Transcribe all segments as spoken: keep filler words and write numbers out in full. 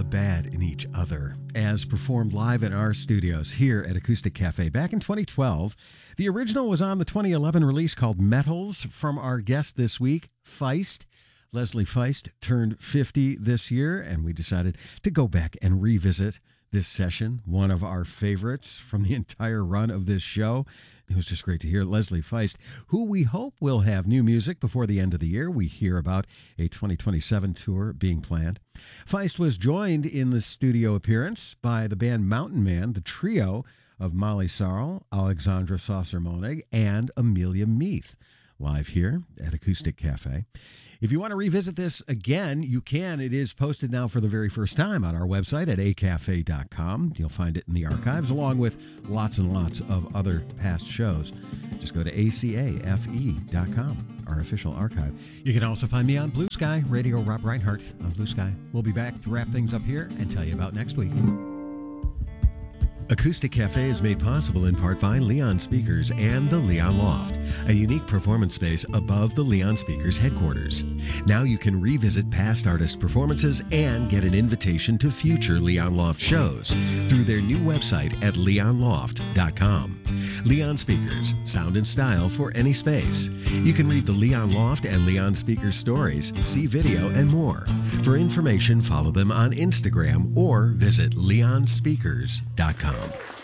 bad in each other, as performed live in our studios here at Acoustic Cafe back in twenty twelve. The original was on the twenty eleven release called Metals from our guest this week, Feist. Leslie Feist turned fifty this year, and we decided to go back and revisit this session, one of our favorites from the entire run of this show. It was just great to hear Leslie Feist, who we hope will have new music before the end of the year. We hear about a twenty twenty-seven tour being planned. Feist was joined in the studio appearance by the band Mountain Man, the trio of Molly Sarl, Alexandra Saucer-Monig, and Amelia Meath, live here at Acoustic Cafe. If you want to revisit this again, you can. It is posted now for the very first time on our website at a cafe dot com. You'll find it in the archives along with lots and lots of other past shows. Just go to A C A F E dot com, our official archive. You can also find me on Blue Sky, Radio Rob Reinhardt on Blue Sky. We'll be back to wrap things up here and tell you about next week. Acoustic Cafe is made possible in part by Leon Speakers and the Leon Loft, a unique performance space above the Leon Speakers headquarters. Now you can revisit past artist performances and get an invitation to future Leon Loft shows through their new website at leon loft dot com. Leon Speakers, sound and style for any space. You can read the Leon Loft and Leon Speakers stories, see video, and more. For information, follow them on Instagram or visit leon speakers dot com.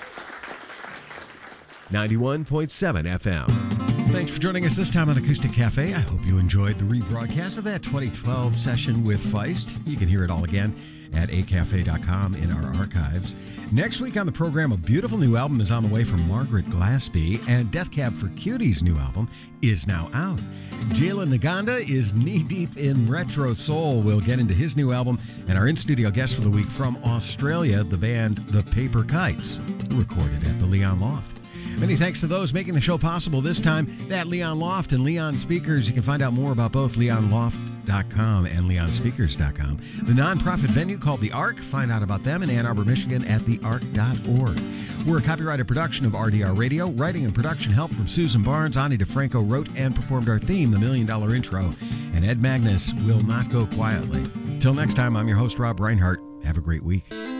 ninety-one point seven F M. Thanks for joining us this time on Acoustic Cafe. I hope you enjoyed the rebroadcast of that twenty twelve session with Feist. You can hear it all again at a cafe dot com in our archives. Next week on the program, a beautiful new album is on the way from Margaret Glaspie, and Death Cab for Cutie's new album is now out. Jalen Naganda is knee-deep in retro soul. We'll get into his new album, and our in-studio guest for the week from Australia, the band The Paper Kites, recorded at the Leon Loft. Many thanks to those making the show possible this time, that Leon Loft and Leon Speakers. You can find out more about both leon loft dot com and leon speakers dot com. The nonprofit venue called The Ark. Find out about them in Ann Arbor, Michigan at the ark dot org. We're a copyrighted production of R D R Radio. Writing and production help from Susan Barnes. Ani DeFranco wrote and performed our theme, The Million Dollar Intro. And Ed Magnus will not go quietly. Till next time, I'm your host, Rob Reinhardt. Have a great week.